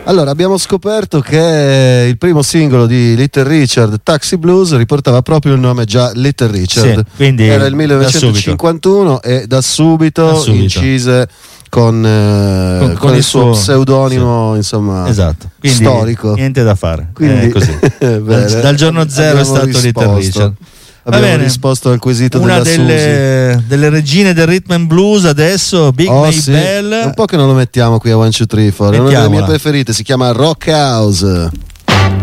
Allora, abbiamo scoperto che il primo singolo di Little Richard, Taxi Blues, riportava proprio il nome già Little Richard. Sì, quindi era il 1951 e da subito incise con il suo pseudonimo, insomma, esatto. Quindi, storico. Niente da fare. Quindi, così. bene, dal giorno zero è stato Little Richard. Abbiamo risposto al quesito una della delle regine del rhythm and blues adesso, Big Maybelle. È un po' che non lo mettiamo qui a 1, 2, 3, 4. È una delle mie preferite, si chiama Rock House.